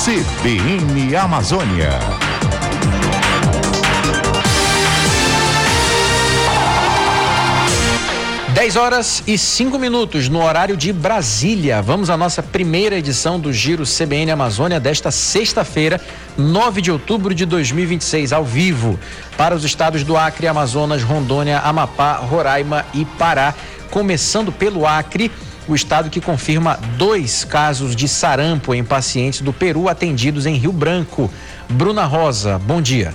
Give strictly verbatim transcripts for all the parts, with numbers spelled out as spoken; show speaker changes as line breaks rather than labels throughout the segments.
C B N Amazônia.
dez horas e cinco minutos no horário de Brasília. Vamos à nossa primeira edição do Giro C B N Amazônia desta sexta-feira, nove de outubro de dois mil e vinte e seis, ao vivo, para os estados do Acre, Amazonas, Rondônia, Amapá, Roraima e Pará. Começando pelo Acre, o estado que confirma dois casos de sarampo em pacientes do Peru atendidos em Rio Branco. Bruna Rosa, bom dia.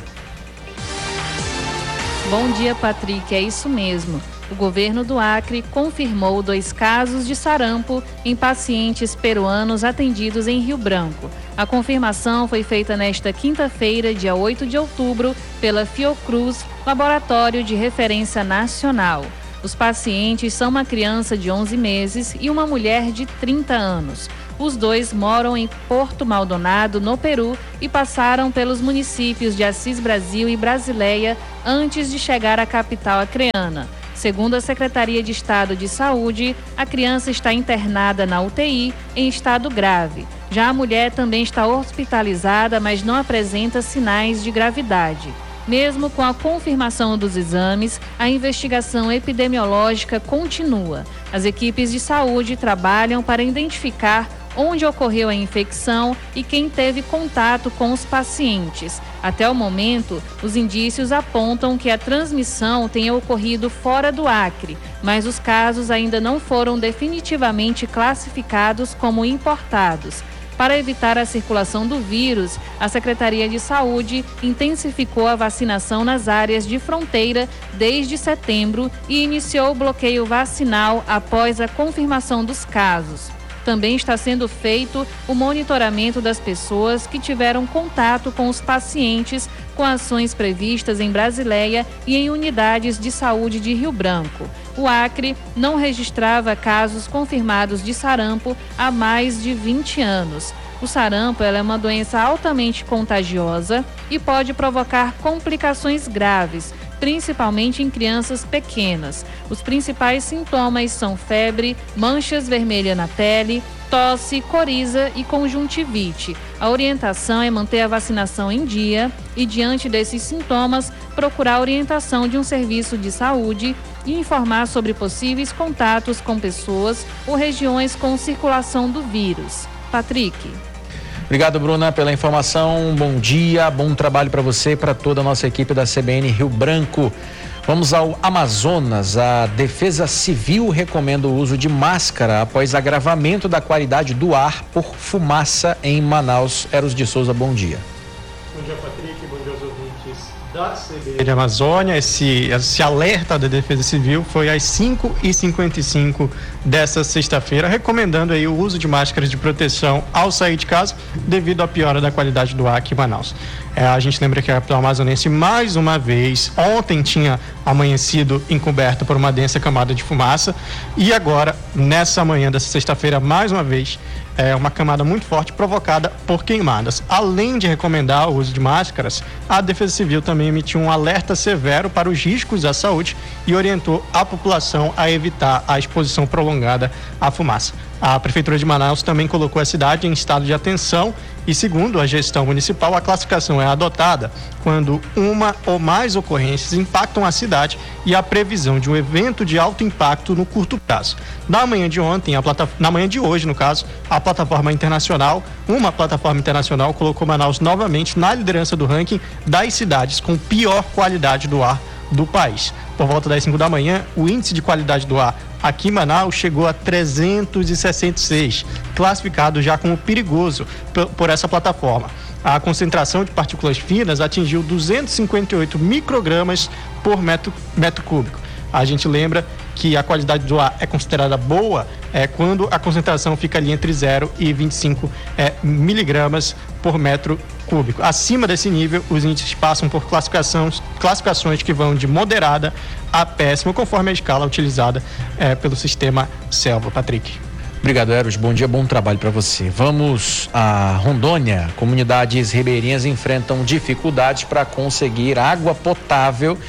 Bom dia, Patrick. É isso mesmo. O governo do Acre confirmou dois casos de sarampo em pacientes peruanos atendidos em Rio Branco. A confirmação foi feita nesta quinta-feira, dia oito de outubro, pela Fiocruz, Laboratório de Referência Nacional. Os pacientes são uma criança de onze meses e uma mulher de trinta anos. Os dois moram em Porto Maldonado, no Peru, e passaram pelos municípios de Assis Brasil e Brasileia antes de chegar à capital acreana. Segundo a Secretaria de Estado de Saúde, a criança está internada na U T I em estado grave. Já a mulher também está hospitalizada, mas não apresenta sinais de gravidade. Mesmo com a confirmação dos exames, a investigação epidemiológica continua. As equipes de saúde trabalham para identificar onde ocorreu a infecção e quem teve contato com os pacientes. Até o momento, os indícios apontam que a transmissão tenha ocorrido fora do Acre, mas os casos ainda não foram definitivamente classificados como importados. Para evitar a circulação do vírus, a Secretaria de Saúde intensificou a vacinação nas áreas de fronteira desde setembro e iniciou o bloqueio vacinal após a confirmação dos casos. Também está sendo feito o monitoramento das pessoas que tiveram contato com os pacientes, com ações previstas em Brasileia e em unidades de saúde de Rio Branco. O Acre não registrava casos confirmados de sarampo há mais de vinte anos. O sarampo ela é uma doença altamente contagiosa e pode provocar complicações graves, principalmente em crianças pequenas. Os principais sintomas são febre, manchas vermelhas na pele, tosse, coriza e conjuntivite. A orientação é manter a vacinação em dia e, diante desses sintomas, procurar a orientação de um serviço de saúde e informar sobre possíveis contatos com pessoas ou regiões com circulação do vírus. Patrick.
Obrigado, Bruna, pela informação. Bom dia, bom trabalho para você e para toda a nossa equipe da C B N Rio Branco. Vamos ao Amazonas. A Defesa Civil recomenda o uso de máscara após agravamento da qualidade do ar por fumaça em Manaus. Eros de Souza, bom dia.
Bom dia, Patrick. Bom dia aos ouvintes da C B N Amazônia. Esse, esse alerta da Defesa Civil foi às cinco e cinquenta e cinco dessa sexta-feira, recomendando aí o uso de máscaras de proteção ao sair de casa devido à piora da qualidade do ar aqui em Manaus. É, a gente lembra que a capital amazonense, mais uma vez, ontem tinha amanhecido encoberta por uma densa camada de fumaça e agora, nessa manhã dessa sexta-feira, mais uma vez, é uma camada muito forte provocada por queimadas. Além de recomendar o uso de máscaras, a Defesa Civil também emitiu um alerta severo para os riscos à saúde e orientou a população a evitar a exposição prolongada à fumaça. A Prefeitura de Manaus também colocou a cidade em estado de atenção e, segundo a gestão municipal, a classificação é adotada quando uma ou mais ocorrências impactam a cidade e a previsão de um evento de alto impacto no curto prazo. Na manhã de ontem, a plata... na manhã de hoje, no caso, a plataforma internacional, uma plataforma internacional colocou Manaus novamente na liderança do ranking das cidades com pior qualidade do ar do país. Por volta das cinco da manhã, o índice de qualidade do ar aqui em Manaus chegou a trezentos e sessenta e seis, classificado já como perigoso por essa plataforma. A concentração de partículas finas atingiu duzentos e cinquenta e oito microgramas por metro, metro cúbico. A gente lembra que a qualidade do ar é considerada boa é, quando a concentração fica ali entre zero e vinte e cinco é, miligramas por metro cúbico. Acima desse nível, os índices passam por classificações, classificações que vão de moderada a péssima, conforme a escala utilizada é, pelo sistema Selva. Patrick.
Obrigado, Eros. Bom dia, bom trabalho para você. Vamos a Rondônia. Comunidades ribeirinhas enfrentam dificuldades para conseguir água potável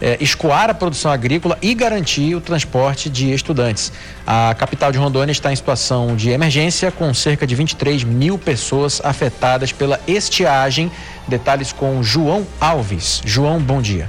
eh, escoar a produção agrícola e garantir o transporte de estudantes. A capital de Rondônia está em situação de emergência, com cerca de vinte e três mil pessoas afetadas pela estiagem. Detalhes com João Alves. João, bom dia.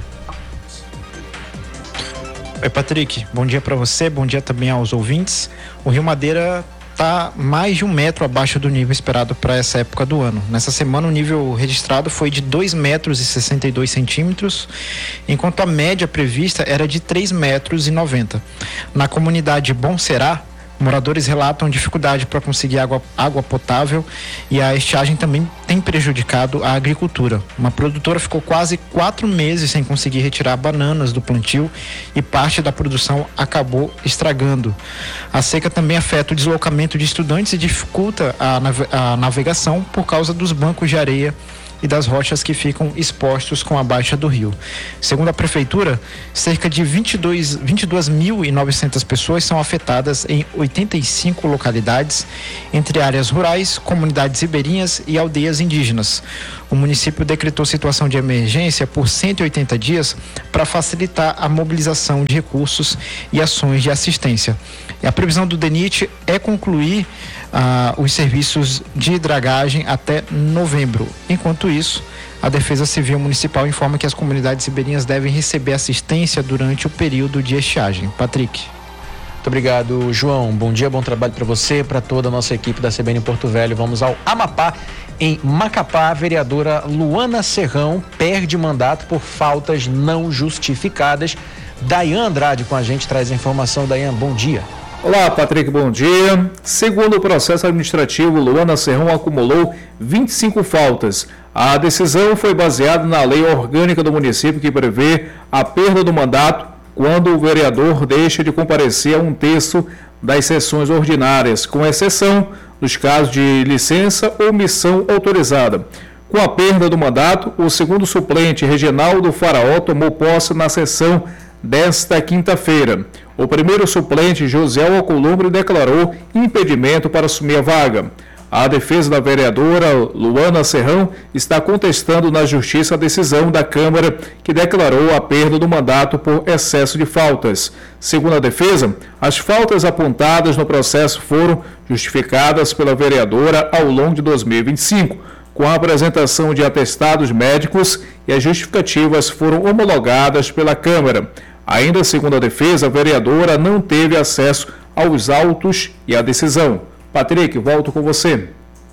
Oi, Patrick, bom dia para você, bom dia também aos ouvintes. O Rio Madeira está mais de um metro abaixo do nível esperado para essa época do ano. Nessa semana o nível registrado foi de dois metros e sessenta e dois centímetros, enquanto a média prevista era de três metros e noventa. Na comunidade Bom Será, moradores relatam dificuldade para conseguir água, água potável, e a estiagem também tem prejudicado a agricultura. Uma produtora ficou quase quatro meses sem conseguir retirar bananas do plantio e parte da produção acabou estragando. A seca também afeta o deslocamento de estudantes e dificulta a, nave- a navegação por causa dos bancos de areia e das rochas que ficam expostos com a baixa do rio. Segundo a prefeitura, cerca de vinte e dois, vinte e duas mil e novecentas pessoas são afetadas em oitenta e cinco localidades, entre áreas rurais, comunidades ribeirinhas e aldeias indígenas. O município decretou situação de emergência por cento e oitenta dias para facilitar a mobilização de recursos e ações de assistência. E a previsão do DENIT é concluir ah, os serviços de dragagem até novembro. Enquanto isso, a Defesa Civil Municipal informa que as comunidades ribeirinhas devem receber assistência durante o período de estiagem. Patrick.
Muito obrigado, João. Bom dia, bom trabalho para você, para toda a nossa equipe da C B N Porto Velho. Vamos ao Amapá. Em Macapá, a vereadora Luana Serrão perde mandato por faltas não justificadas. Dayan Andrade com a gente traz a informação. Dayan, bom dia.
Olá, Patrick, bom dia. Segundo o processo administrativo, Luana Serrão acumulou vinte e cinco faltas. A decisão foi baseada na lei orgânica do município, que prevê a perda do mandato quando o vereador deixa de comparecer a um terço das sessões ordinárias, com exceção dos casos de licença ou missão autorizada. Com a perda do mandato, o segundo suplente, Reginaldo Faraó, tomou posse na sessão desta quinta-feira. O primeiro suplente, José Alcolumbre, declarou impedimento para assumir a vaga. A defesa da vereadora Luana Serrão está contestando na Justiça a decisão da Câmara que declarou a perda do mandato por excesso de faltas. Segundo a defesa, as faltas apontadas no processo foram justificadas pela vereadora ao longo de dois mil e vinte e cinco, com a apresentação de atestados médicos, e as justificativas foram homologadas pela Câmara. Ainda segundo a defesa, a vereadora não teve acesso aos autos e à decisão. Patrick, volto com você.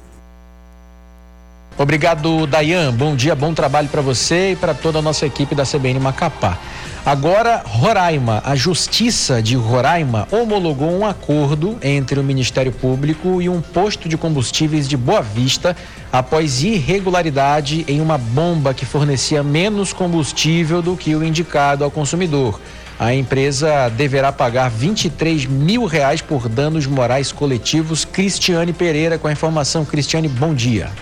Obrigado, Dayan. Bom dia, bom trabalho para você e para toda a nossa equipe da C B N Macapá. Agora, Roraima. A Justiça de Roraima homologou um acordo entre o Ministério Público e um posto de combustíveis de Boa Vista após irregularidade em uma bomba que fornecia menos combustível do que o indicado ao consumidor. A empresa deverá pagar vinte e três mil reais por danos morais coletivos. Cristiane Pereira com a informação. Cristiane, bom dia.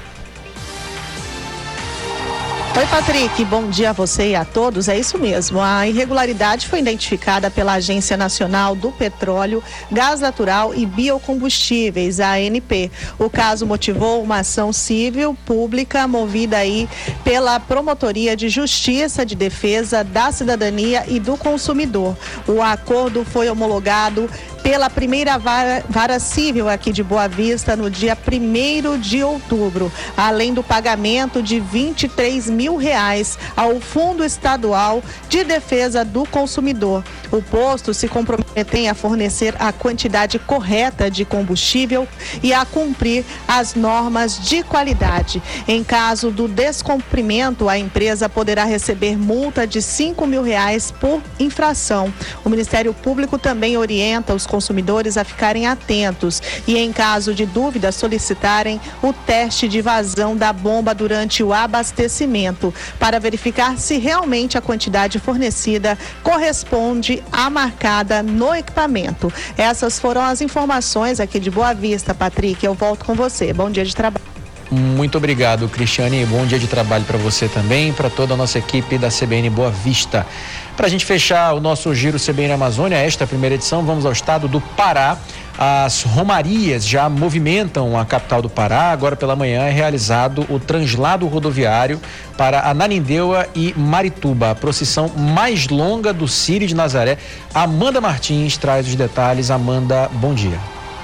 Oi, Patrick, bom dia a você e a todos. É isso mesmo, a irregularidade foi identificada pela Agência Nacional do Petróleo, Gás Natural e Biocombustíveis, a ANP. O caso motivou uma ação civil pública movida aí pela Promotoria de Justiça de Defesa da Cidadania e do Consumidor. O acordo foi homologado pela primeira vara, vara civil aqui de Boa Vista no dia primeiro de outubro, além do pagamento de vinte e três mil reais ao Fundo Estadual de Defesa do Consumidor. O posto se comprometeu a fornecer a quantidade correta de combustível e a cumprir as normas de qualidade. Em caso do descumprimento, a empresa poderá receber multa de cinco mil reais por infração. O Ministério Público também orienta os consumidores a ficarem atentos e, em caso de dúvida, solicitarem o teste de vazão da bomba durante o abastecimento para verificar se realmente a quantidade fornecida corresponde à marcada no equipamento. Essas foram as informações aqui de Boa Vista, Patrick. Eu volto com você. Bom dia de trabalho.
Muito obrigado, Cristiane. Bom dia de trabalho para você também, para toda a nossa equipe da C B N Boa Vista. Para a gente fechar o nosso Giro C B N Amazônia, esta primeira edição, vamos ao estado do Pará. As romarias já movimentam a capital do Pará. Agora pela manhã é realizado o translado rodoviário para Ananindeua e Marituba, a procissão mais longa do Círio de Nazaré. Amanda Martins traz os detalhes. Amanda, bom dia.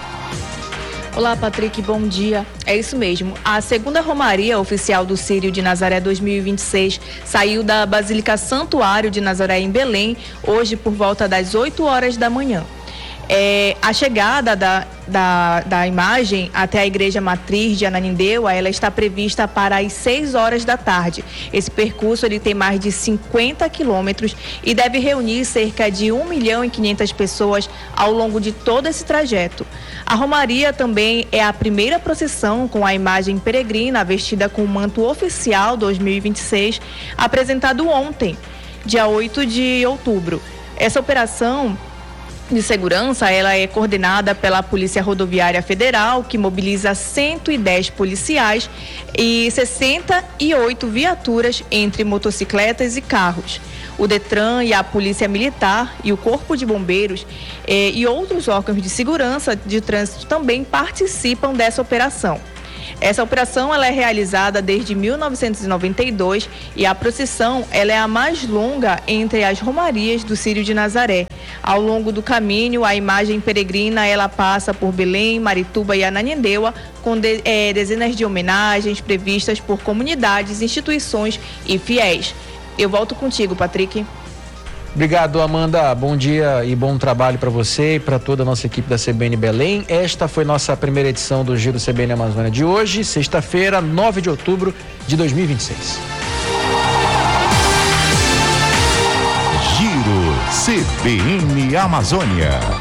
Olá, Patrick, bom dia. É isso mesmo. A segunda romaria oficial do Círio de Nazaré dois mil e vinte e seis saiu da Basílica Santuário de Nazaré, em Belém, hoje por volta das oito horas da manhã. É, a chegada da, da, da imagem até a igreja matriz de Ananindeua, ela está prevista para as seis horas da tarde. Esse percurso ele tem mais de cinquenta quilômetros e deve reunir cerca de um milhão e quinhentas pessoas ao longo de todo esse trajeto. A romaria também é a primeira procissão com a imagem peregrina vestida com o manto oficial dois mil e vinte e seis, apresentado ontem, dia oito de outubro. Essa operação de segurança, ela é coordenada pela Polícia Rodoviária Federal, que mobiliza cento e dez policiais e sessenta e oito viaturas entre motocicletas e carros. O Detran e a Polícia Militar e o Corpo de Bombeiros eh, e outros órgãos de segurança de trânsito também participam dessa operação. Essa operação ela é realizada desde mil novecentos e noventa e dois e a procissão ela é a mais longa entre as romarias do Círio de Nazaré. Ao longo do caminho, a imagem peregrina ela passa por Belém, Marituba e Ananindeua, com de, é, dezenas de homenagens previstas por comunidades, instituições e fiéis. Eu volto contigo, Patrick.
Obrigado, Amanda. Bom dia e bom trabalho para você e para toda a nossa equipe da C B N Belém. Esta foi nossa primeira edição do Giro C B N Amazônia de hoje, sexta-feira, nove de outubro de dois mil e vinte e seis.
Giro C B N Amazônia.